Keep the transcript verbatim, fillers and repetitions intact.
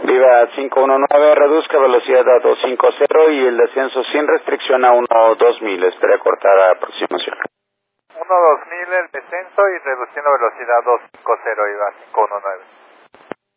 Viva cinco uno nueve, reduzca velocidad a doscientos cincuenta y el descenso sin restricción a uno dos mil. Espera cortar a aproximación. uno dos mil el descenso y reduciendo velocidad a doscientos cincuenta, iba cinco uno nueve.